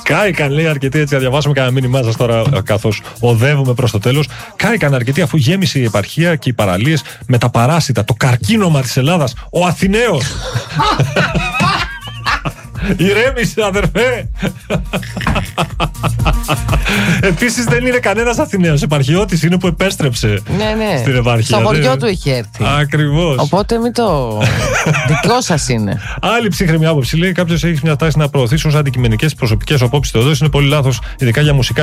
Κάηκαν, λέει, αρκετοί, έτσι, να διαβάσουμε κανένα μήνυμά σας τώρα, καθώς οδεύουμε προς το τέλος. Κάηκαν αρκετοί αφού γέμισε η επαρχία και οι παραλίες με τα παράσιτα, το καρκίνωμα της Ελλάδας, ο Αθηναίος. Ηρέμησε, αδερφέ. Επίσης δεν είναι κανένας Αθηναίος. Επαρχιώτης είναι που επέστρεψε στην επαρχία. Στο χωριό του είχε έρθει. Ακριβώς. Οπότε μην το. Δικό σας είναι. Άλλη ψύχρεμη άποψη, λέει: κάποιος έχει μια τάση να προωθήσει ως αντικειμενικές προσωπικές απόψεις. Θεοδόση είναι πολύ λάθος, ειδικά για μουσικά.